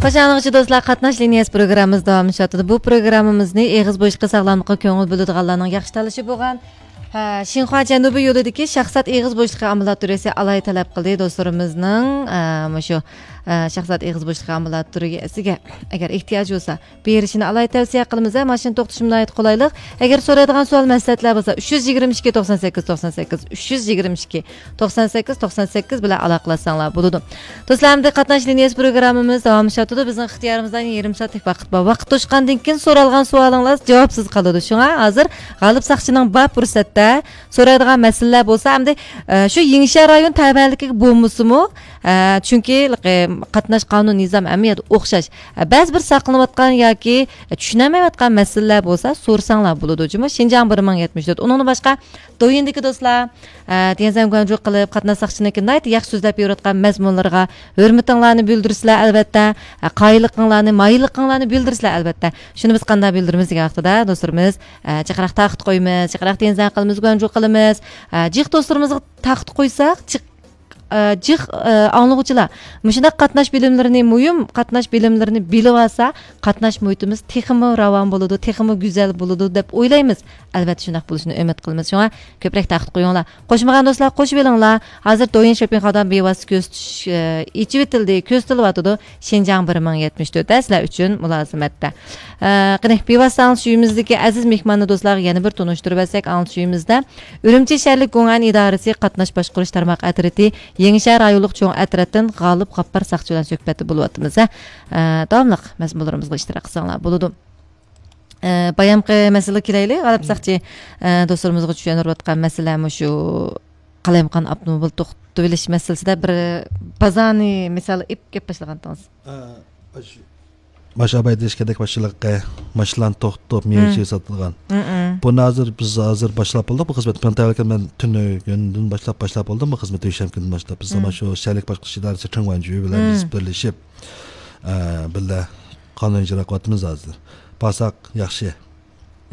Qo'shaniqchi do'stlar, qatnash liniyasi programmamiz davom etadi. Bu programmamizni eg'iz bo'shliqqa sog'lomlikqa ko'ngil bo'ladiganlarning yaxshi tanlashi bo'lgan Xinhua Janubiy yo'lidagi shaxsat eg'iz bo'shliqqa ambulatoriyasi alay talab qildi do'stlarimizning shu shaxsat eg'iz bo'shliqqa ambulatoriyasiga agar ehtiyoj bo'lsa berishini alay tavsiya qilamiz. Mashina to'xtashimdan ayt qulaylik. Agar so'raydigan savol maslahatlar bo'lsa 322 98 98 322 98 98 bilan aloqalashsanglar bo'ladi. Do'stlarimda qatnash liniyasi programmamiz davom etadi. Bizning ixtiyorimizdan yarim soatlik vaqt bor. Vaqt to'shqandan keyin so'ralgan savolingiz javobsiz qoladi. Shunga hozir G'olib Saqchining bor fursatda so'raydigan masalalar bo'lsa, hamda shu Yengishar rayon tabiatligiga bo'lmasimi? Chunki qatnash qonun nizom amiyat o'xshash. Ba'zi bir saqlanayotgan yoki tushunolmayotgan masalalar bo'lsa, so'rsanglar bo'ladi. Juma Xinjiang 1074. Undan boshqa do'yindagi do'stlar, tenzamgonjuk qilib qatnash saqchinikidan yaxshi so'zlab berayotgan mazmunlarga hurmatinglarni bildirsizlar albatta, qoyilliqinglarni, mayilliqinglarni bildirsizlar albatta. Shuni biz qanday bildiramiz degan vaqtida do'stlarimiz, chaqiraq taqit qo'yamiz, chaqiraq tenzam qilamiz, gonjuk qilamiz. Jiq do'stlarimizga taqit qo'ysak, jiq anglag'uvchilar mushunda qatnash bilimlarini muhim qatnash bilimlarini bilib olsa qatnash muhitimiz texmi ravon bo'ladi, texmi go'zal bo'ladi deb o'ylaymiz. Albatta shunday bo'lishini umid qilamiz. Shunga ko'proq taqit qo'yinglar. Qo'shmagan do'stlar qo'shib olinglar. Hozir do'yin shopping xodan bevosita ko'z ichib etildi, ko'z tilyotdi. Xinjiang 1074 sizlar uchun mulozimatda. Qani bevosita anglashuvimizdagi aziz mehmonni do'stlarga yana bir tunishtirib olsak, anglashuvimizda Urumchi shaharlik Go'ngan idorasi qatnash boshqarish tarmoq atriti Yengishar rayonlik cho'ng atratdan G'olib G'appar Saqchi bilan suhbatda bo'lyapmiz. Davomli mazmunlarimizga ishtirok qilsanglar bo'ladi. Bayamqi masala kelaylik. G'olib Saqchi do'stlarimizga tushuntirayotgan masala shu qalamqon avtomobil to'xtatib olish masalasida bir bazani misol ip gap boshlagansiz. Mashabay deshkadek başçılıqqa maşlan to'xtatib mevzu sotilgan. Buni hozir biz hozir boshlab bo'ldik bu xizmat. Men tuni kundan boshlab bo'ldim bu xizmat o'sha kundan boshlab biz mana shu shalik boshqarish idorasi Changwanju bilan biz birlashib birga qonun ijro qilyapmiz hozir. Pasak yaxshi